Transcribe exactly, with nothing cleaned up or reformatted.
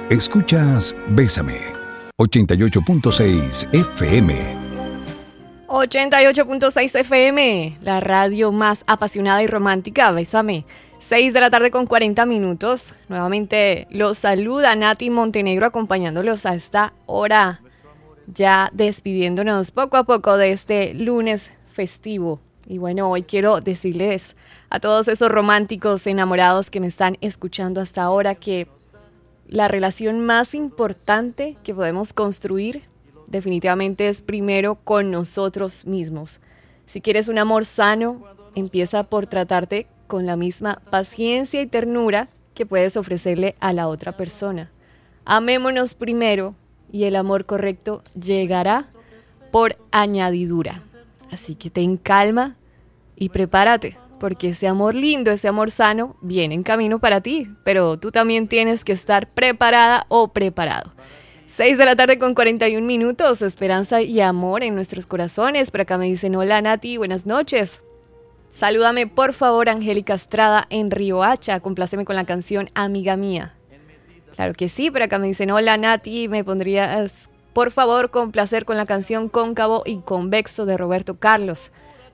Escuchas Bésame, ochenta y ocho punto seis F M. ochenta y ocho punto seis F M, la radio más apasionada y romántica. Bésame. seis de la tarde con cuarenta minutos. Nuevamente los saluda Nati Montenegro acompañándolos a esta hora. Ya despidiéndonos poco a poco de este lunes festivo. Y bueno, hoy quiero decirles a todos esos románticos enamorados que me están escuchando hasta ahora que la relación más importante que podemos construir definitivamente es primero con nosotros mismos. Si quieres un amor sano, empieza por tratarte con la misma paciencia y ternura que puedes ofrecerle a la otra persona. Amémonos primero y el amor correcto llegará por añadidura. Así que ten calma y prepárate, porque ese amor lindo, ese amor sano, viene en camino para ti, pero tú también tienes que estar preparada o preparado. seis de la tarde con cuarenta y un minutos, esperanza y amor en nuestros corazones. Por acá me dicen, hola Nati, buenas noches. Salúdame por favor, Angélica Estrada en Riohacha, compláceme con la canción Amiga Mía. Claro que sí, por acá me dicen, hola Nati, me pondrías por favor complacer con la canción Cóncavo y Convexo de Roberto Carlos.